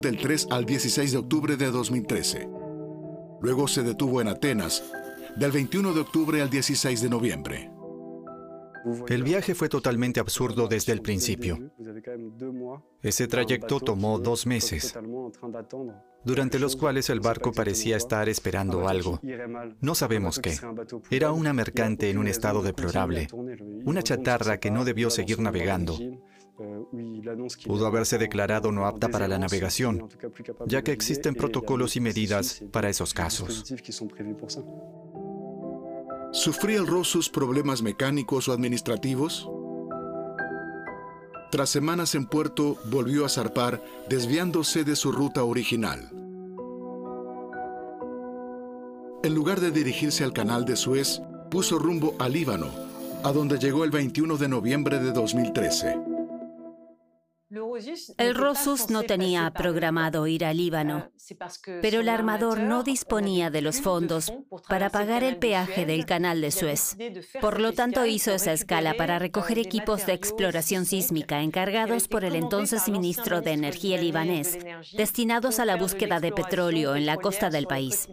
del 3 al 16 de octubre de 2013. Luego se detuvo en Atenas, del 21 de octubre al 16 de noviembre. El viaje fue totalmente absurdo desde el principio. Ese trayecto tomó 2 meses, durante los cuales el barco parecía estar esperando algo. No sabemos qué. Era una mercante en un estado deplorable, una chatarra que no debió seguir navegando. Pudo haberse declarado no apta para la navegación, ya que existen protocolos y medidas para esos casos. ¿Sufría el Rosus problemas mecánicos o administrativos? Tras semanas en puerto, volvió a zarpar, desviándose de su ruta original. En lugar de dirigirse al canal de Suez, puso rumbo a Líbano, a donde llegó el 21 de noviembre de 2013. El Rosus no tenía programado ir a Líbano, pero el armador no disponía de los fondos para pagar el peaje del canal de Suez. Por lo tanto, hizo esa escala para recoger equipos de exploración sísmica encargados por el entonces ministro de Energía libanés, destinados a la búsqueda de petróleo en la costa del país.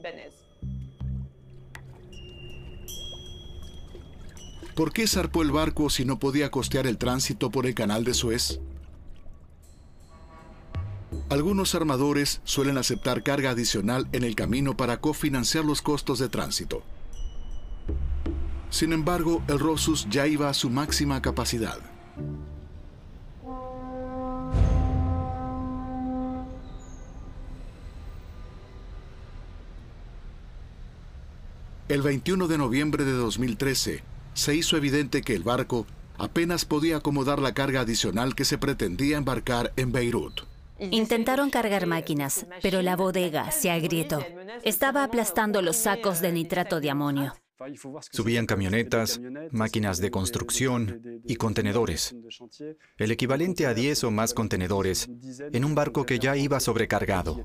¿Por qué zarpó el barco si no podía costear el tránsito por el canal de Suez? Algunos armadores suelen aceptar carga adicional en el camino para cofinanciar los costos de tránsito. Sin embargo, el Rosus ya iba a su máxima capacidad. El 21 de noviembre de 2013, se hizo evidente que el barco apenas podía acomodar la carga adicional que se pretendía embarcar en Beirut. Intentaron cargar máquinas, pero la bodega se agrietó. Estaba aplastando los sacos de nitrato de amonio. Subían camionetas, máquinas de construcción y contenedores. El equivalente a 10 o más contenedores en un barco que ya iba sobrecargado.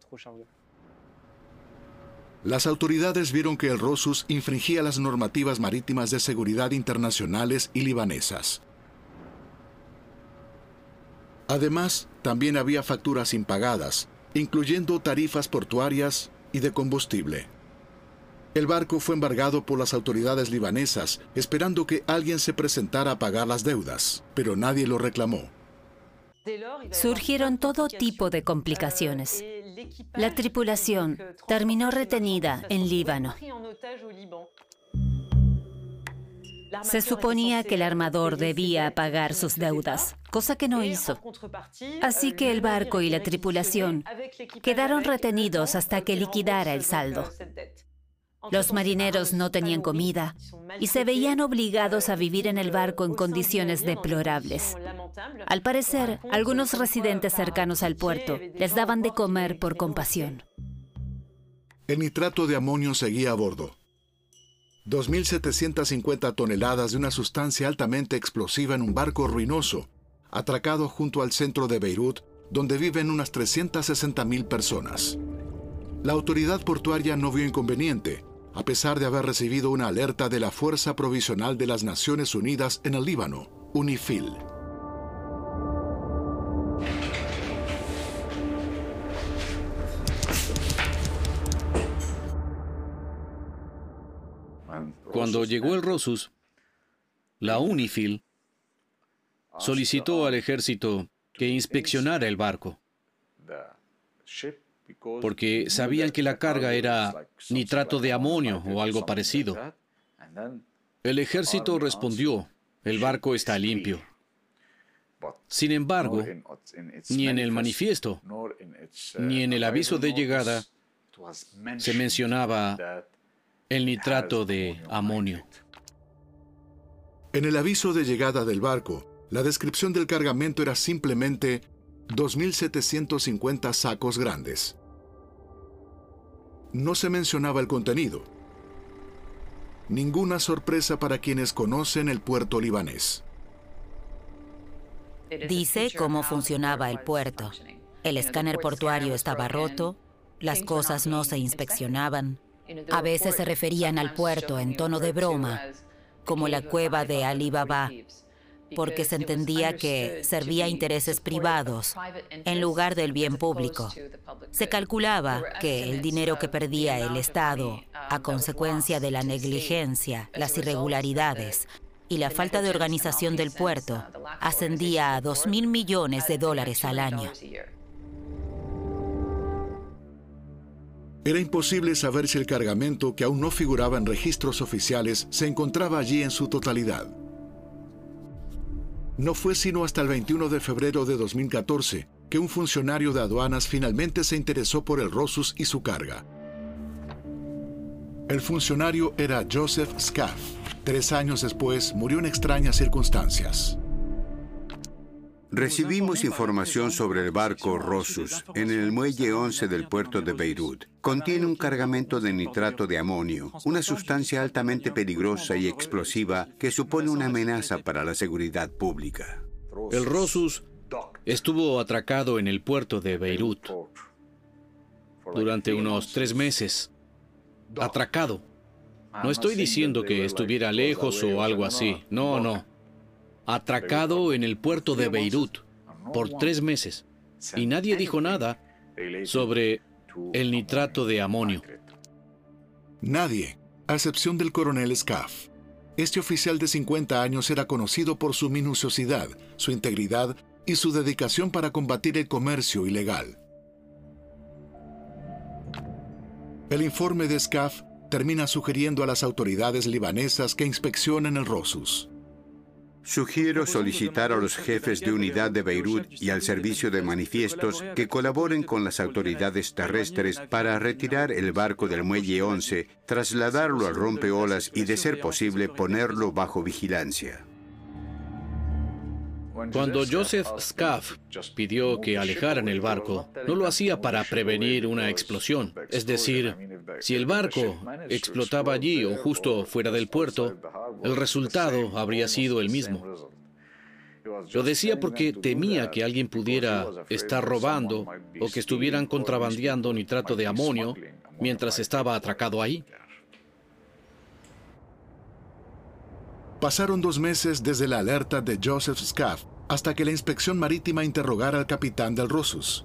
Las autoridades vieron que el Rosus infringía las normativas marítimas de seguridad internacionales y libanesas. Además, también había facturas impagadas, incluyendo tarifas portuarias y de combustible. El barco fue embargado por las autoridades libanesas, esperando que alguien se presentara a pagar las deudas, pero nadie lo reclamó. Surgieron todo tipo de complicaciones. La tripulación terminó retenida en Líbano. Se suponía que el armador debía pagar sus deudas, cosa que no hizo. Así que el barco y la tripulación quedaron retenidos hasta que liquidara el saldo. Los marineros no tenían comida y se veían obligados a vivir en el barco en condiciones deplorables. Al parecer, algunos residentes cercanos al puerto les daban de comer por compasión. El nitrato de amonio seguía a bordo. 2.750 toneladas de una sustancia altamente explosiva en un barco ruinoso, atracado junto al centro de Beirut, donde viven unas 360.000 personas. La autoridad portuaria no vio inconveniente, a pesar de haber recibido una alerta de la Fuerza Provisional de las Naciones Unidas en el Líbano, UNIFIL. Cuando llegó el Rosus, la UNIFIL solicitó al ejército que inspeccionara el barco, porque sabían que la carga era nitrato de amonio o algo parecido. El ejército respondió, el barco está limpio. Sin embargo, ni en el manifiesto, ni en el aviso de llegada se mencionaba el nitrato de amonio. En el aviso de llegada del barco, la descripción del cargamento era simplemente 2.750 sacos grandes. No se mencionaba el contenido. Ninguna sorpresa para quienes conocen el puerto libanés. Dice cómo funcionaba el puerto. El escáner portuario estaba roto, las cosas no se inspeccionaban. A veces se referían al puerto en tono de broma, como la cueva de Ali Baba. porque se entendía que servía a intereses privados en lugar del bien público. Se calculaba que el dinero que perdía el Estado a consecuencia de la negligencia, las irregularidades y la falta de organización del puerto ascendía a $2.000 millones al año. Era imposible saber si el cargamento, que aún no figuraba en registros oficiales, se encontraba allí en su totalidad. No fue sino hasta el 21 de febrero de 2014 que un funcionario de aduanas finalmente se interesó por el Rosus y su carga. El funcionario era Joseph Scaff. 3 años después murió en extrañas circunstancias. Recibimos información sobre el barco Rosus en el muelle 11 del puerto de Beirut. Contiene un cargamento de nitrato de amonio, una sustancia altamente peligrosa y explosiva que supone una amenaza para la seguridad pública. El Rosus estuvo atracado en el puerto de Beirut durante unos 3 meses. Atracado. No estoy diciendo que estuviera lejos o algo así. No. Atracado en el puerto de Beirut por 3 meses. Y nadie dijo nada sobre el nitrato de amonio. Nadie, a excepción del coronel Scaff. Este oficial de 50 años era conocido por su minuciosidad, su integridad y su dedicación para combatir el comercio ilegal. El informe de Scaff termina sugiriendo a las autoridades libanesas que inspeccionen el Rosus. Sugiero solicitar a los jefes de unidad de Beirut y al servicio de manifiestos que colaboren con las autoridades terrestres para retirar el barco del muelle 11, trasladarlo al rompeolas y, de ser posible, ponerlo bajo vigilancia. Cuando Joseph Scaff pidió que alejaran el barco, no lo hacía para prevenir una explosión. Es decir, si el barco explotaba allí o justo fuera del puerto, el resultado habría sido el mismo. Lo decía porque temía que alguien pudiera estar robando o que estuvieran contrabandeando nitrato de amonio mientras estaba atracado ahí. Pasaron 2 meses desde la alerta de Joseph Scaff hasta que la inspección marítima interrogara al capitán del Rosus.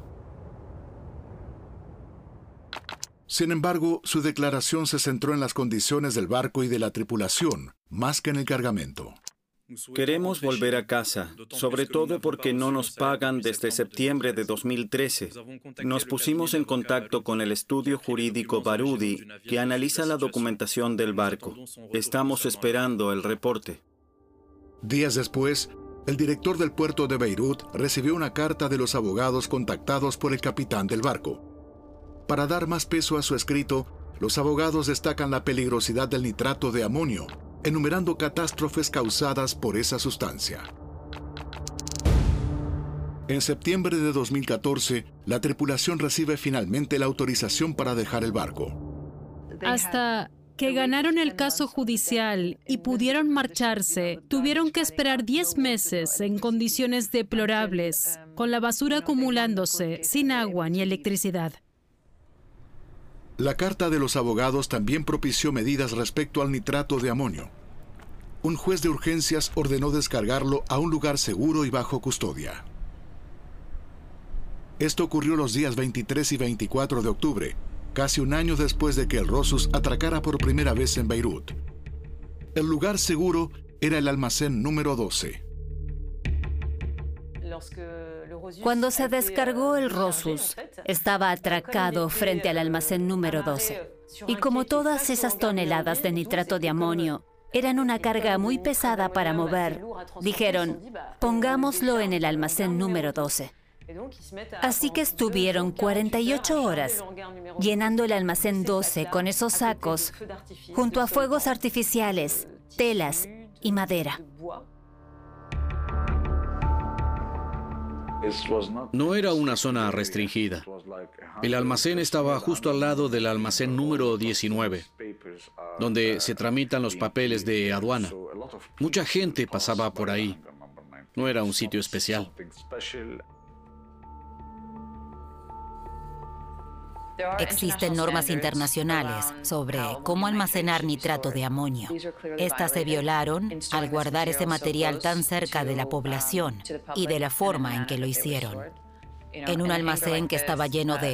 Sin embargo, su declaración se centró en las condiciones del barco y de la tripulación, más que en el cargamento. Queremos volver a casa, sobre todo porque no nos pagan desde septiembre de 2013. Nos pusimos en contacto con el estudio jurídico Barudi, que analiza la documentación del barco. Estamos esperando el reporte. Días después, el director del puerto de Beirut recibió una carta de los abogados contactados por el capitán del barco. Para dar más peso a su escrito, los abogados destacan la peligrosidad del nitrato de amonio, enumerando catástrofes causadas por esa sustancia. En septiembre de 2014, la tripulación recibe finalmente la autorización para dejar el barco. Hasta que ganaron el caso judicial y pudieron marcharse, tuvieron que esperar 10 meses en condiciones deplorables, con la basura acumulándose, sin agua ni electricidad. La carta de los abogados también propició medidas respecto al nitrato de amonio. Un juez de urgencias ordenó descargarlo a un lugar seguro y bajo custodia. Esto ocurrió los días 23 y 24 de octubre, casi un año después de que el Rosus atracara por primera vez en Beirut. El lugar seguro era el almacén número 12. Cuando se descargó el Rosus, estaba atracado frente al almacén número 12. Y como todas esas toneladas de nitrato de amonio eran una carga muy pesada para mover, dijeron, pongámoslo en el almacén número 12. Así que estuvieron 48 horas llenando el almacén 12 con esos sacos, junto a fuegos artificiales, telas y madera. No era una zona restringida. El almacén estaba justo al lado del almacén número 19, donde se tramitan los papeles de aduana. Mucha gente pasaba por ahí. No era un sitio especial. Existen normas internacionales sobre cómo almacenar nitrato de amonio. Estas se violaron al guardar ese material tan cerca de la población y de la forma en que lo hicieron. En un almacén que estaba lleno de